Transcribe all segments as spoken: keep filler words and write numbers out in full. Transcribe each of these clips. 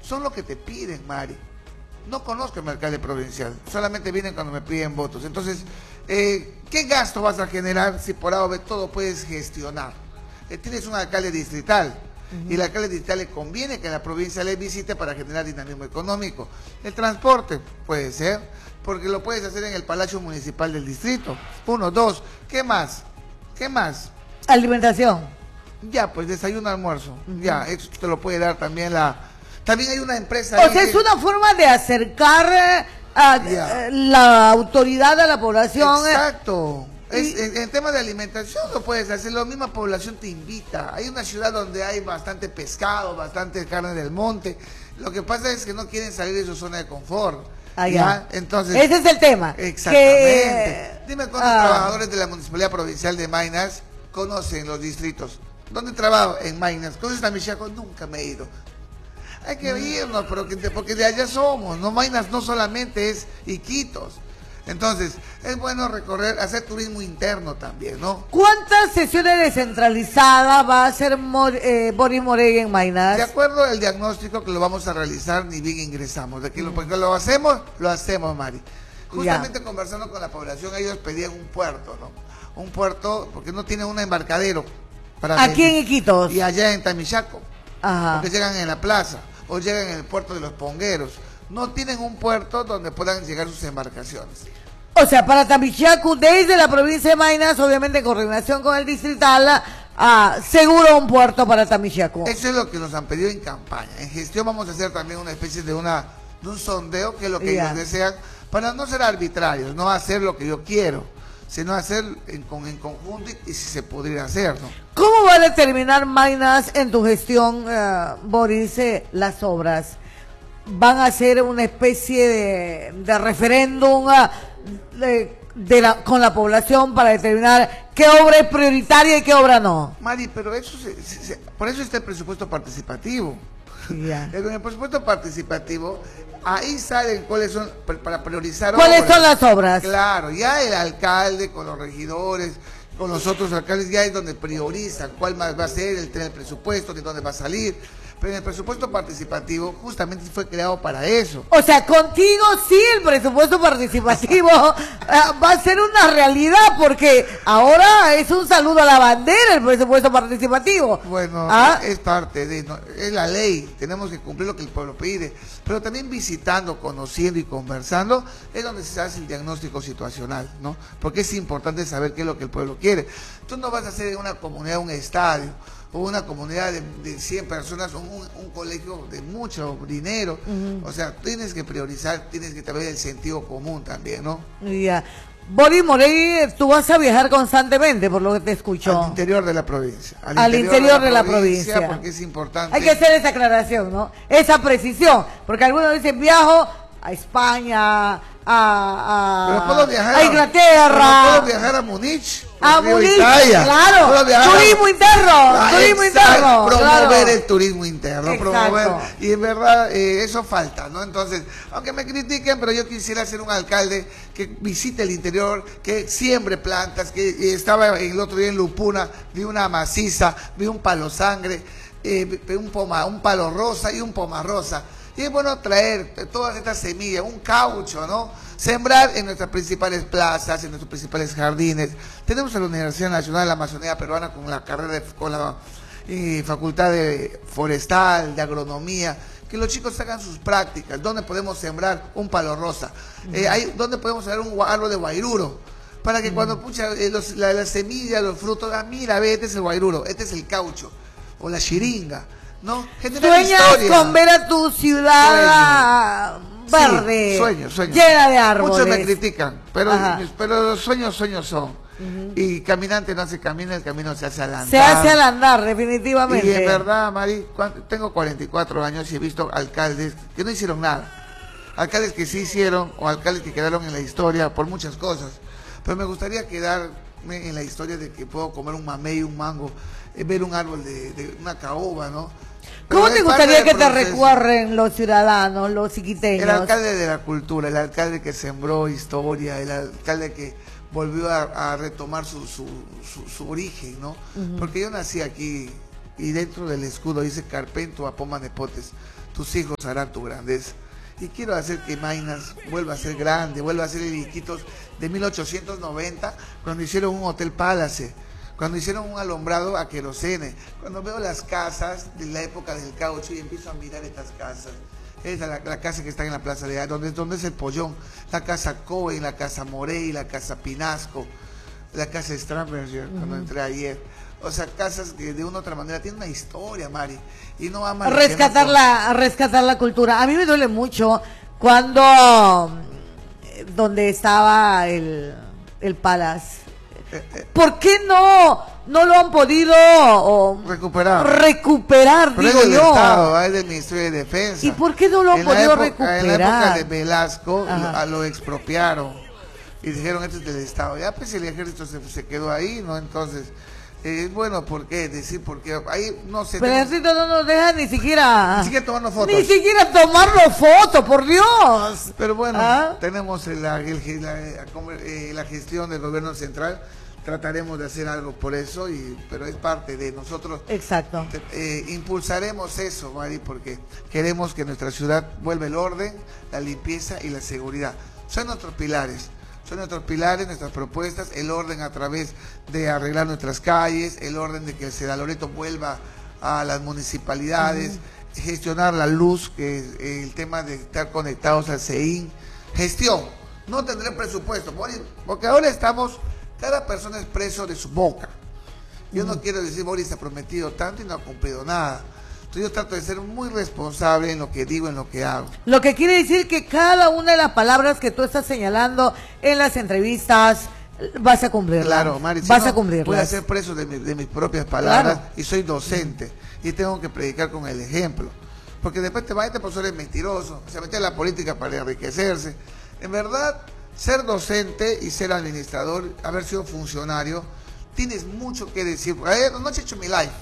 son lo que te piden, Mari. No conozco el alcalde provincial, solamente vienen cuando me piden votos. Entonces, eh, ¿qué gasto vas a generar si por A o B todo puedes gestionar? Eh, tienes un alcalde distrital, uh-huh. y el alcalde distrital le conviene que la provincia le visite para generar dinamismo económico. El transporte puede ser, porque lo puedes hacer en el Palacio Municipal del Distrito. Uno, dos, ¿qué más? ¿Qué más? Alimentación. Ya, pues desayuno, almuerzo. Uh-huh. Ya, eso te lo puede dar también la... También hay una empresa... O sea, es una forma de acercar a, yeah. la autoridad a la población. Exacto. Es, en, en tema de alimentación lo puedes hacer, la misma población te invita. Hay una ciudad donde hay bastante pescado, bastante carne del monte. Lo que pasa es que no quieren salir de su zona de confort. Ah, ¿ya? Entonces, ese es el tema. Exactamente. Que, Dime cuántos ah, trabajadores de la Municipalidad Provincial de Maynas conocen los distritos. ¿Dónde trabajo? En Maynas. ¿Conoces Tamichaco? Nunca me he ido. Hay que irnos, pero que, porque de allá somos, no Maynas no solamente es Iquitos. Entonces, es bueno recorrer, hacer turismo interno también, ¿no? ¿Cuántas sesiones descentralizadas va a hacer Mor, eh, Boris Moreira en Maynas? De acuerdo al diagnóstico que lo vamos a realizar, ni bien ingresamos. De que lo, porque lo hacemos, lo hacemos, Mari. Justamente ya. Conversando con la población, ellos pedían un puerto, ¿no? Un puerto, porque no tienen un embarcadero. Para Aquí venir. En Iquitos. Y allá en Tamichaco. Ajá. Porque llegan en la plaza. O llegan en el puerto de los Pongueros. No tienen un puerto donde puedan llegar sus embarcaciones. O sea, para Tamichaco, desde la provincia de Maynas, obviamente en coordinación con el distrital, uh, seguro un puerto para Tamichaco. Eso es lo que nos han pedido en campaña. En gestión vamos a hacer también una especie de una de un sondeo, que es lo que yeah. ellos desean, para no ser arbitrarios, no hacer lo que yo quiero, sino hacer en, con, en conjunto y, y si se podría hacer, ¿no? ¿Cómo va a determinar Maynas en tu gestión, uh, Boris, eh, las obras? ¿Van a ser una especie de, de referéndum uh, de, de la, con la población para determinar qué obra es prioritaria y qué obra no? Mari, pero eso se, se, se, por eso está el presupuesto participativo. Yeah. En el presupuesto participativo, ahí salen cuáles son, para priorizar ¿Cuáles obras. son las obras? Claro, ya el alcalde con los regidores, con los otros alcaldes, ya es donde priorizan cuál más va a ser el, el presupuesto, de dónde va a salir. Pero en el presupuesto participativo justamente fue creado para eso. O sea, contigo sí el presupuesto participativo uh, va a ser una realidad, porque ahora es un saludo a la bandera el presupuesto participativo. Bueno, ¿Ah? es parte de, no, es la ley, tenemos que cumplir lo que el pueblo pide, pero también visitando, conociendo y conversando es donde se hace el diagnóstico situacional, ¿no? Porque es importante saber qué es lo que el pueblo quiere. Tú no vas a hacer en una comunidad un estadio, o una comunidad de, de cien personas, o un, un colegio de mucho dinero. Uh-huh. O sea, tienes que priorizar, tienes que tener el sentido común también, ¿no? Ya. Yeah. Boris Moreira, tú vas a viajar constantemente, por lo que te escucho. Al interior de la provincia. Al, al interior, interior de la, de la provincia, provincia. Porque es importante. Hay que hacer esa aclaración, ¿no? Esa precisión. Porque algunos dicen, viajo a España, a, a, pero puedo viajar a Inglaterra. Pero puedo viajar a Múnich. A Múnich, claro. Turismo a... interno. Ah, turismo exacto, interno. Promover claro. el turismo interno. Exacto. Promover. Y en verdad, eh, eso falta, ¿no? Entonces, aunque me critiquen, pero yo quisiera ser un alcalde que visite el interior, que siembre plantas, que eh, estaba el otro día en Lupuna, vi una maciza, vi un palo sangre, eh, un, poma, un palo rosa y un poma rosa. Y es bueno traer todas estas semillas, un caucho, ¿no? Sembrar en nuestras principales plazas, en nuestros principales jardines. Tenemos a la Universidad Nacional de la Amazonía Peruana con la carrera, de, con la eh, facultad de forestal, de agronomía, que los chicos hagan sus prácticas. ¿Dónde podemos sembrar un palo rosa? Eh, hay, ¿Dónde podemos sembrar un árbol de guairuro? Para que mm. cuando pucha eh, los, la, la semilla, los frutos, ah, mira, ve, este es el guairuro, este es el caucho, o la xiringa. ¿No? Sueñas historia. Con ver a tu ciudad sueño. Verde, sí, sueño, sueño. Llena de árboles. Muchos me critican, pero, pero los sueños, sueños son. Uh-huh. Y caminante no se camina, el camino se hace al andar. Se hace al andar, definitivamente. Y en verdad, Mari, tengo cuarenta y cuatro años y he visto alcaldes que no hicieron nada. Alcaldes que sí hicieron, o alcaldes que quedaron en la historia por muchas cosas. Pero me gustaría quedarme en la historia de que puedo comer un mamey, un mango, ver un árbol de, de una caoba, ¿no? Pero ¿cómo te gustaría que te recuerden los ciudadanos, los iquiteños? El alcalde de la cultura, el alcalde que sembró historia, el alcalde que volvió a, a retomar su, su, su, su origen, ¿no? Uh-huh. Porque yo nací aquí y dentro del escudo dice Carpento Apoma Nepotes. tus hijos harán tu grandeza. Y quiero hacer que Maynas vuelva a ser grande, vuelva a ser el Iquitos de mil ochocientos noventa, cuando hicieron un Hotel Palace, cuando hicieron un alumbrado a querosene, cuando veo las casas de la época del caucho y empiezo a mirar estas casas. Esa es la, la casa que está en la Plaza de donde, donde es el Pollón, la casa Cohen, la casa Morey, la casa Pinasco, la casa Stramberger, uh-huh. cuando entré ayer. O sea, casas que de una u otra manera tienen una historia, Mari, y no aman rescatar la rescatar la cultura. A mí me duele mucho cuando donde estaba el el Palace. Eh, eh, ¿Por qué no no lo han podido o, recuperar? Recuperar, pero digo es del yo. Estado, es del Ministerio de Defensa. ¿Y por qué no lo han en podido época, recuperar? En la época de Velasco lo, lo expropiaron y dijeron esto es del Estado. Ya pues el ejército se, se quedó ahí, ¿no? Entonces es eh, bueno, ¿por qué? Decir, porque ahí no sé. Pero el ejército no nos deja ni siquiera. Ni siquiera tomarnos fotos. Ni siquiera tomarnos fotos, por Dios. Pero bueno, ¿Ah? tenemos la, el, la, eh, la gestión del gobierno central. Trataremos de hacer algo por eso, y pero es parte de nosotros. Exacto. Eh, impulsaremos eso, Mari, porque queremos que nuestra ciudad vuelva el orden, la limpieza y la seguridad. Son nuestros pilares. Son nuestros pilares, nuestras propuestas, el orden a través de arreglar nuestras calles, el orden de que el Seda Loreto vuelva a las municipalidades, uh-huh. gestionar la luz, que es el tema de estar conectados al C E I N, gestión. No tendré presupuesto, porque ahora estamos, cada persona es preso de su boca. Yo uh-huh. no quiero decir, Boris ha prometido tanto y no ha cumplido nada. Yo trato de ser muy responsable en lo que digo, en lo que hago. Lo que quiere decir que cada una de las palabras que tú estás señalando en las entrevistas vas a cumplirlas. Claro, Mari, si vas no, a cumplirlas. Voy a ser preso de, mi, de mis propias palabras, claro. Y soy docente y tengo que predicar con el ejemplo. Porque después te va, este profesor es mentiroso, se mete en la política para enriquecerse. En verdad, ser docente y ser administrador, haber sido funcionario, tienes mucho que decir. Ayer noche he hecho mi live.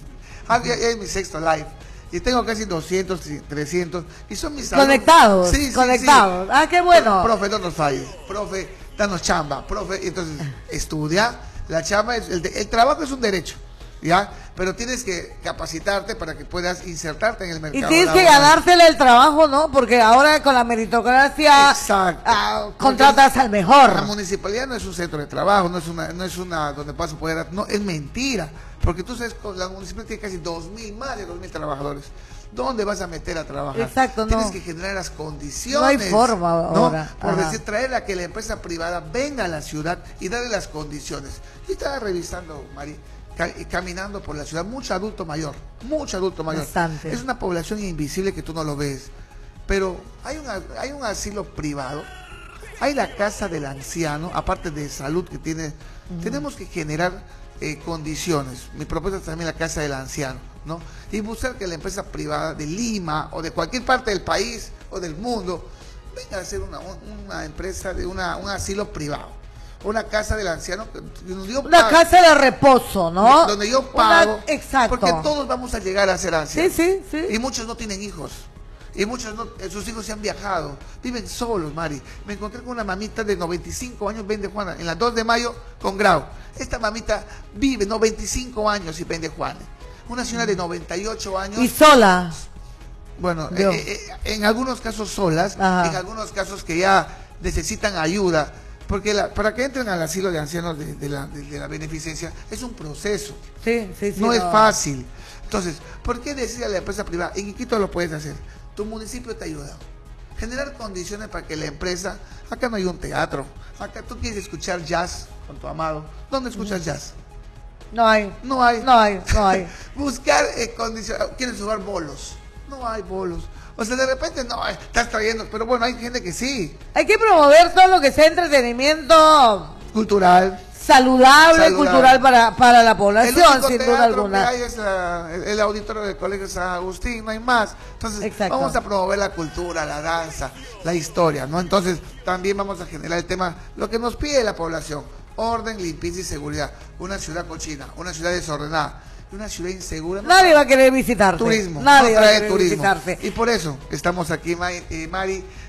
Ah, ya, ya es mi sexto live y tengo casi doscientos, trescientos y son mis conectados, sí, sí, conectados. Sí. Ah, qué bueno. Profe, no nos falles, profe, danos chamba, profe, entonces estudia, la chamba es el, el trabajo es un derecho, ¿ya? Pero tienes que capacitarte para que puedas insertarte en el mercado. Y tienes laboral. Que ganártela el trabajo, ¿no? Porque ahora con la meritocracia ah, contratas al mejor. La municipalidad no es un centro de trabajo, no es una, no es una donde vas a poder, no, es mentira. Porque tú sabes, la municipalidad tiene casi dos mil, más de dos mil trabajadores. ¿Dónde vas a meter a trabajar? Exacto, no. Tienes que generar las condiciones. No hay forma ahora. ¿No? Por Ajá. decir, traer a que la empresa privada venga a la ciudad y darle las condiciones. Y estaba revisando, Mari, caminando por la ciudad, mucho adulto mayor, mucho adulto mayor. Bastante. Es una población invisible que tú no lo ves. Pero hay, una, hay un asilo privado, hay la casa del anciano, aparte de salud que tiene, uh-huh. tenemos que generar Eh, condiciones. Mi propuesta es también la casa del anciano, ¿no? Y buscar que la empresa privada de Lima o de cualquier parte del país o del mundo venga a hacer una, una empresa de una, un asilo privado, una casa del anciano, donde yo una pago, casa de reposo, ¿no? Donde yo pago, una, exacto. Porque todos vamos a llegar a ser ancianos. Sí, sí, sí. Y muchos no tienen hijos. Y muchos, no, sus hijos se han viajado, viven solos, Mari. Me encontré con una mamita de noventa y cinco años, vende Juana, en la dos de mayo con Grau. Esta mamita vive noventa y cinco años y vende Juana. Una señora de noventa y ocho años. ¿Y sola? Bueno, eh, eh, en algunos casos solas, Ajá. en algunos casos que ya necesitan ayuda. Porque la, para que entren al asilo de ancianos de, de, la, de, de la beneficencia es un proceso. Sí, sí, sí. No, no es fácil. Entonces, ¿por qué decir a la empresa privada? En Iquitos lo puedes hacer. Tu municipio te ayuda. Generar condiciones para que la empresa, acá no hay un teatro, acá tú quieres escuchar jazz con tu amado, ¿dónde escuchas jazz? No hay. No hay. No hay, no hay. Buscar eh, condiciones, quieres jugar bolos, no hay bolos. O sea, de repente no, estás trayendo, pero bueno, hay gente que sí. Hay que promover todo lo que sea entretenimiento cultural. Saludable, saludable, cultural para, para la población, sin duda alguna. Que hay es la, el, el auditorio del Colegio San Agustín, no hay más. Entonces, Exacto. vamos a promover la cultura, la danza, la historia, ¿no? Entonces, también vamos a generar el tema, lo que nos pide la población: orden, limpieza y seguridad. Una ciudad cochina, una ciudad desordenada, una ciudad insegura. Nadie no, va a querer visitarte. Turismo, Nadie no va a trae querer turismo. visitarte. Y por eso estamos aquí, Mari, eh, Mari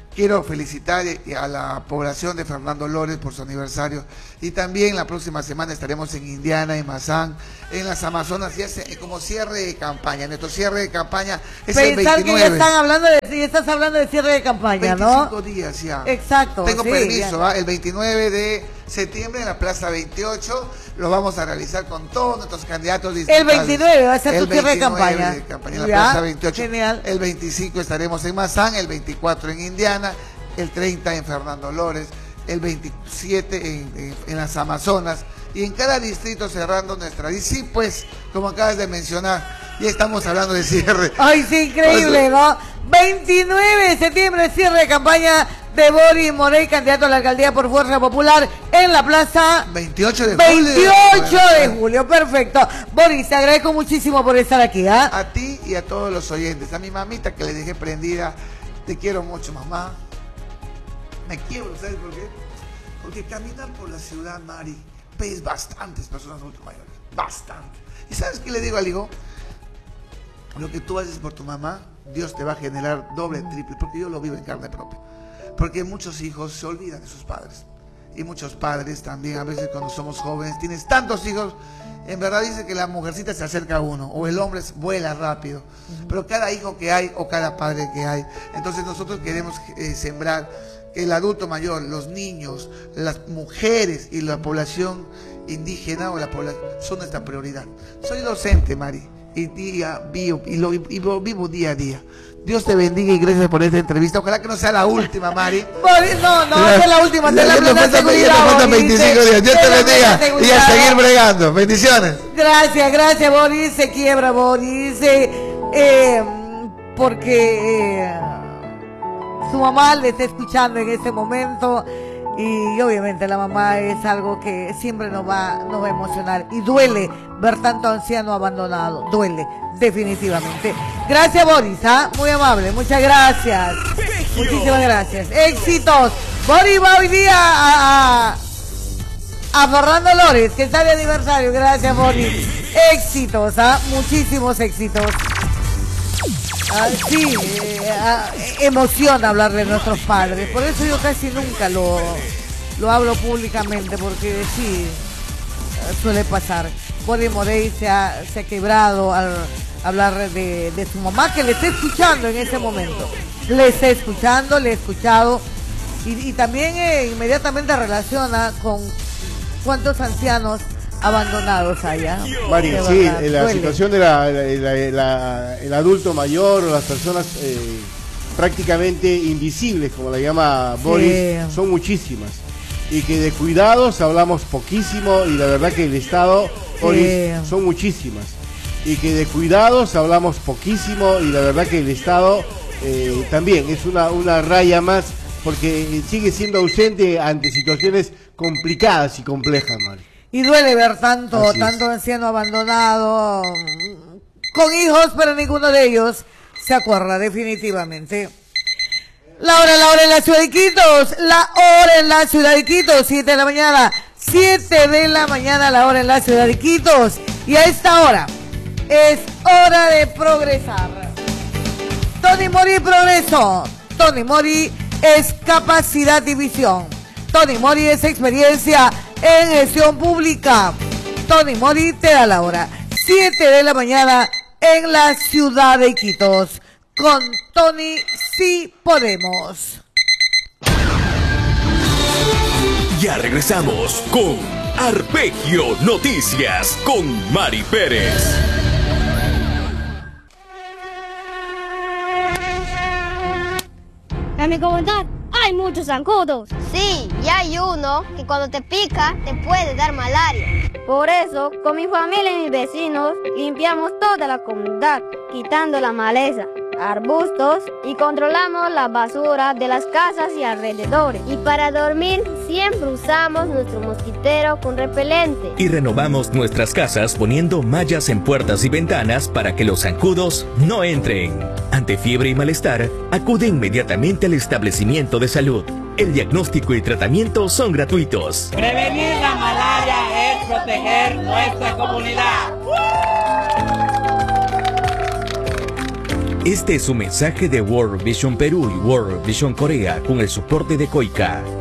quiero felicitar a la población de Fernando Lores por su aniversario y también la próxima semana estaremos en Indiana, en Mazán, en las Amazonas, ya se, como cierre de campaña. Nuestro cierre de campaña es Pensar el veintinueve. que ya están hablando de, ya estás hablando de cierre de campaña, veinticinco ¿no? días ya. Exacto. Tengo sí, permiso, ¿ah? El veintinueve de septiembre en la Plaza veintiocho lo vamos a realizar con todos nuestros candidatos distritales. El veintinueve va a ser el tu cierre de campaña. De campaña en la Ya, Plaza veintiocho. Genial. El veinticinco estaremos en Mazán, el veinticuatro en Indiana, el treinta en Fernando Lores, el veintisiete en, en, en las Amazonas y en cada distrito cerrando nuestra. Y sí, pues, como acabas de mencionar, ya estamos hablando de cierre. Ay, sí, increíble, ¿no? veintinueve de septiembre, cierre de campaña de Boris Morey, candidato a la alcaldía por Fuerza Popular en la plaza veintiocho de julio. veintiocho de julio, perfecto. Boris, te agradezco muchísimo por estar aquí, ¿ah? ¿eh? A ti y a todos los oyentes, a mi mamita que le dejé prendida, te quiero mucho, mamá. Me quiero, ¿sabes por qué? Porque caminar por la ciudad, Mari, ves bastantes personas adultas mayores, bastante. ¿Y sabes qué le digo al hijo? Lo que tú haces por tu mamá, Dios te va a generar doble, triple, porque yo lo vivo en carne propia. Porque muchos hijos se olvidan de sus padres. Y muchos padres también, a veces cuando somos jóvenes, tienes tantos hijos, en verdad dice que la mujercita se acerca a uno, o el hombre vuela rápido. Pero cada hijo que hay, o cada padre que hay, entonces nosotros queremos eh, sembrar que el adulto mayor, los niños, las mujeres y la población indígena o la población son nuestra prioridad. Soy docente, Mari, y día vivo, y lo vivo, vivo día a día. Dios te bendiga y gracias por esta entrevista. Ojalá que no sea la última, Mari. No, no va a ser la última. Ya, ya, ya, ya te faltan veinticinco días. Dios te bendiga y a seguir bregando. Bendiciones. Gracias, gracias, Boris. Se quiebra, Boris. Eh, eh, porque eh, su mamá le está escuchando en este momento. Y obviamente la mamá es algo que siempre nos va, nos va a emocionar. Y duele ver tanto anciano abandonado. Duele, definitivamente. Gracias, Boris, ¿ah? Muy amable, muchas gracias. Muchísimas gracias. Éxitos. Boris va hoy día a, a, a Fernando Lores, que está de aniversario. Gracias, Boris. Éxitos, ¿ah? Muchísimos éxitos. Ah, sí, eh, ah, emociona hablar de nuestros padres, por eso yo casi nunca lo, lo hablo públicamente, porque sí, suele pasar. Boris Morey se ha, se ha quebrado al hablar de, de su mamá, que le está escuchando en ese momento, le está escuchando, le he escuchado, y, y también eh, inmediatamente relaciona con cuántos ancianos abandonados allá. Mari, sí, la duele. Situación de la, la, la, la, el adulto mayor o las personas eh, prácticamente invisibles, como la llama Boris, sí, son muchísimas. Y que de cuidados hablamos poquísimo y la verdad que el Estado, Boris, sí, son muchísimas. Y que de cuidados hablamos poquísimo y la verdad que el Estado eh, también es una, una raya más porque sigue siendo ausente ante situaciones complicadas y complejas, Mari. Y duele ver tanto, tanto anciano abandonado, con hijos, pero ninguno de ellos se acuerda definitivamente. La hora, la hora en la ciudad de Iquitos, la hora en la ciudad de Iquitos, siete de la mañana, siete de la mañana, la hora en la ciudad de Iquitos. Y a esta hora, es hora de progresar. Tony Mori Progreso, Tony Mori es capacidad y visión. Tony Mori es experiencia en gestión pública. Tony Mori te da la hora. siete de la mañana en la ciudad de Iquitos. Con Tony sí podemos. Ya regresamos con Arpegio Noticias con Mari Pérez. En mi comunidad hay muchos zancudos. Sí, y hay uno que cuando te pica te puede dar malaria. Por eso, con mi familia y mis vecinos, limpiamos toda la comunidad, quitando la maleza, arbustos y controlamos la basura de las casas y alrededores. Y para dormir siempre usamos nuestro mosquitero con repelente. Y renovamos nuestras casas poniendo mallas en puertas y ventanas para que los zancudos no entren. Ante fiebre y malestar, acude inmediatamente al establecimiento de salud. El diagnóstico y tratamiento son gratuitos. Prevenir la malaria es proteger nuestra comunidad. Este es un mensaje de World Vision Perú y World Vision Corea con el soporte de COICA.